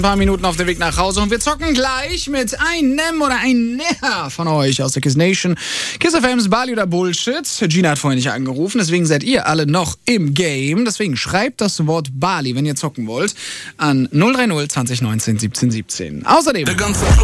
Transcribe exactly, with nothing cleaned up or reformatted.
Ein paar Minuten auf dem Weg nach Hause und wir zocken gleich mit einem oder einer von euch aus der Kiss Nation. Kiss F M's Bali oder Bullshit. Gina hat vorhin nicht angerufen, deswegen seid ihr alle noch im Game. Deswegen schreibt das Wort Bali, wenn ihr zocken wollt, an null drei null zwanzig neunzehn siebzehn siebzehn. Außerdem...